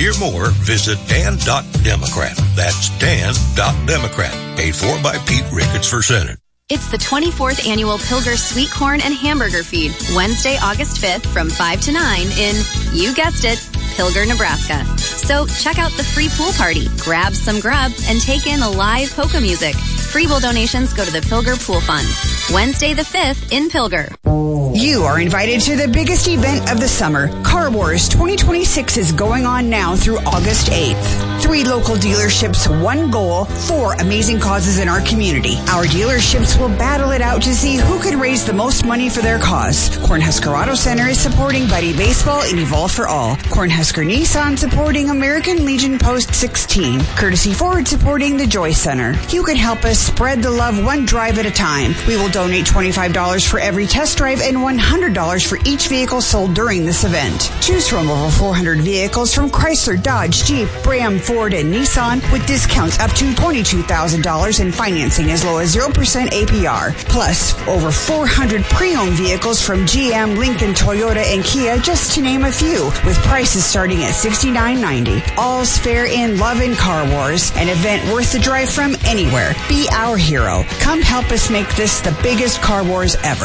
hear more, visit Dan.Democrat. That's Dan.Democrat. Paid for by Pete Ricketts for Senate. It's the 24th annual Pilger Sweet Corn and Hamburger Feed, Wednesday, August 5th from 5 to 9 in, you guessed it, Pilger, Nebraska. So check out the free pool party, grab some grub, and take in the live polka music. Free will donations go to the Pilger Pool Fund. Wednesday the 5th in Pilger. You are invited to the biggest event of the summer. Car Wars 2026 is going on now through August 8th. 3 local dealerships, 1 goal, 4 amazing causes in our community. Our dealerships will battle it out to see who can raise the most money for their cause. Cornhusker Auto Center is supporting Buddy Baseball and Evolve for All. Cornhusker Nissan supporting American Legion Post 16. Courtesy Ford supporting the Joy Center. You can help us spread the love one drive at a time. We will donate $25 for every test drive and $100 for each vehicle sold during this event. Choose from over 400 vehicles from Chrysler, Dodge, Jeep, Ram, Ford, and Nissan with discounts up to $22,000 and financing as low as 0% APR. Plus, over 400 pre-owned vehicles from GM, Lincoln, Toyota, and Kia, just to name a few, with prices starting at $69.90. All's fair in love and Car Wars, an event worth the drive from anywhere. Be our hero. Come help us make this the biggest Car Wars ever.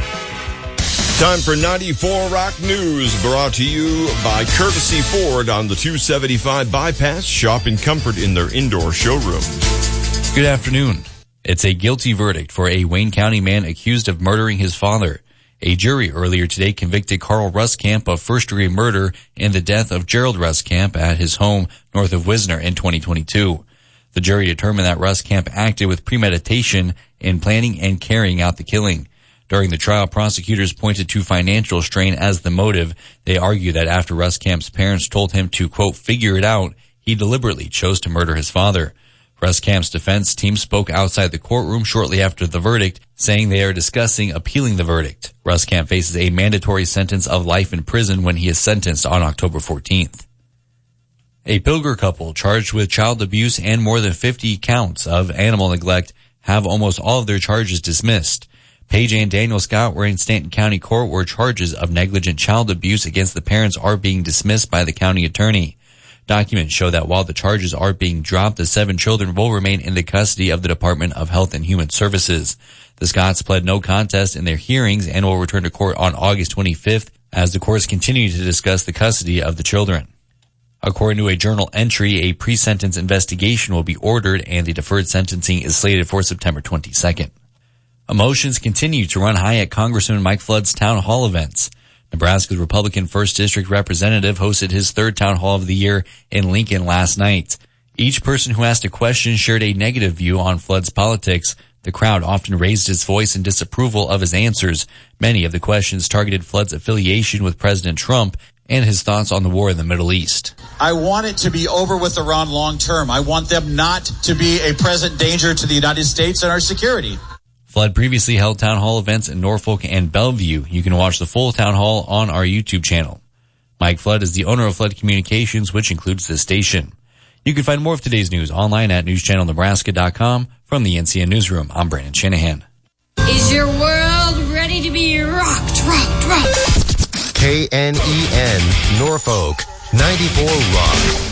Time for 94 Rock News, brought to you by Courtesy Ford on the 275 bypass. Shop in comfort in their indoor showroom. Good afternoon. It's a guilty verdict for a Wayne County man accused of murdering his father. A jury earlier today convicted Carl Ruskamp of first-degree murder in the death of Gerald Ruskamp at his home north of Wisner in 2022. The jury determined that Ruskamp acted with premeditation in planning and carrying out the killing. During the trial, prosecutors pointed to financial strain as the motive. They argue that after Ruskamp's parents told him to, quote, figure it out, he deliberately chose to murder his father. Ruskamp's defense team spoke outside the courtroom shortly after the verdict, saying they are discussing appealing the verdict. Ruskamp faces a mandatory sentence of life in prison when he is sentenced on October 14th. A Pilger couple charged with child abuse and more than 50 counts of animal neglect have almost all of their charges dismissed. Paige and Daniel Scott were in Stanton County Court where charges of negligent child abuse against the parents are being dismissed by the county attorney. Documents show that while the charges are being dropped, the 7 children will remain in the custody of the Department of Health and Human Services. The Scotts pled no contest in their hearings and will return to court on August 25th as the courts continue to discuss the custody of the children. According to a journal entry, a pre-sentence investigation will be ordered and the deferred sentencing is slated for September 22nd. Emotions continue to run high at Congressman Mike Flood's town hall events. Nebraska's Republican 1st District representative hosted his 3rd town hall of the year in Lincoln last night. Each person who asked a question shared a negative view on Flood's politics. The crowd often raised its voice in disapproval of his answers. Many of the questions targeted Flood's affiliation with President Trump and his thoughts on the war in the Middle East. I want it to be over with Iran long term. I want them not to be a present danger to the United States and our security. Flood previously held town hall events in Norfolk and Bellevue. You can watch the full town hall on our YouTube channel. Mike Flood is the owner of Flood Communications, which includes this station. You can find more of today's news online at newschannelnebraska.com. From the NCN Newsroom, I'm Brandon Shanahan. Is your world ready to be rocked? KNEN, Norfolk, 94 Rock.